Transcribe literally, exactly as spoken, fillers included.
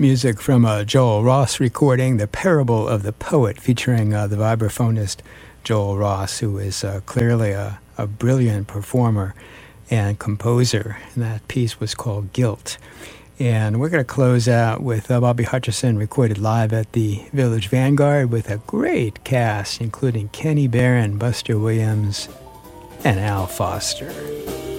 Music from a Joel Ross recording, The Parable of the Poet, featuring uh, the vibraphonist Joel Ross, who is uh, clearly a, a brilliant performer and composer. And that piece was called Guilt. And we're going to close out with uh, Bobby Hutcherson, recorded live at the Village Vanguard with a great cast, including Kenny Barron, Buster Williams, and Al Foster.